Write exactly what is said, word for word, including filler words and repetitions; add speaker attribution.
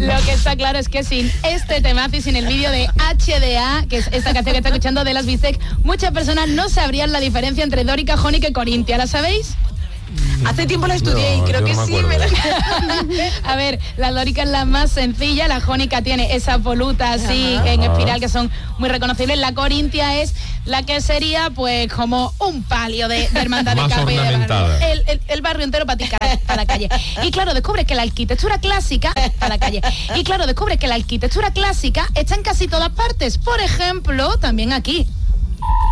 Speaker 1: Lo que está claro es que sin este temazo y sin el vídeo de H D A, que es esta canción que está escuchando de las Bistec, muchas personas no sabrían la diferencia entre Dórica, Jónica y Corintia. ¿La sabéis?
Speaker 2: Hace tiempo la estudié
Speaker 3: No,
Speaker 2: y creo
Speaker 3: yo
Speaker 2: que
Speaker 3: no me
Speaker 2: sí. Me la...
Speaker 1: A ver, la dórica es la más sencilla, la jónica tiene esas volutas así
Speaker 2: Ajá.
Speaker 1: en espiral que son muy reconocibles. La corintia es la que sería pues como un palio de, de hermandad de
Speaker 3: Más
Speaker 1: capa y de barrio.
Speaker 3: ornamentada.
Speaker 1: El, el, el barrio entero para ti para la calle. Y claro, descubres que la arquitectura clásica para la calle. Y claro, descubres que la arquitectura clásica está en casi todas partes. Por ejemplo, también aquí.